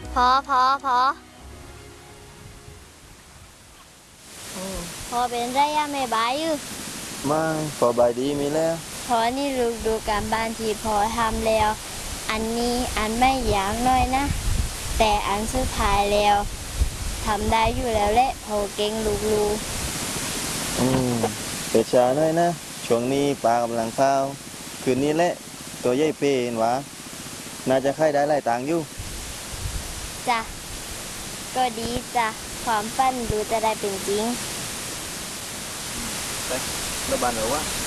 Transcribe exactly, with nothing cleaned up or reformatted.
พอพอพอพอเป็นไรอะไม่บายอยู่ไม่พอบายดีมีแล้วพอนี่ลูกดูการบ้านที่พอทำแล้วอันนี้อันไม่ยากน้อยนะแต่อันสุดท้ายแล้วทำได้อยู่แล้วแหละพอเก่งลูกลูอืมเปิดชาหน่อยนะช่วงนี้ปลากำลังข้าวคืนนี้แหละตัวใหญ่เปนวะน่าจะค่ายได้หลายตังค์อยู่จ้ะก็ดีจ้ะความฝันดูจะได้เป็นจริงไประบานหรือว่า